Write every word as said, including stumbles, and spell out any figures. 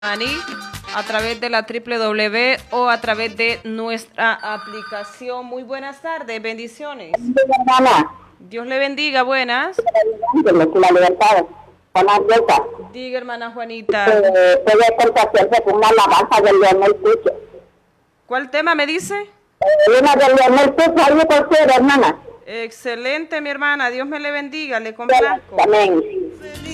Ani, a través de la doble u doble u doble u o a través de nuestra aplicación. Muy buenas tardes, bendiciones. Hermana, Dios le bendiga, buenas. la libertad, Juanita. Diga, hermana Juanita. Eh, puede complacerse con una alabanza de Leonel Pucho. ¿Cuál tema me dice? Eh, una de Leonel Pucho, ahí por ser, hermana. Excelente, mi hermana. Dios me le bendiga, le complazco. Amén.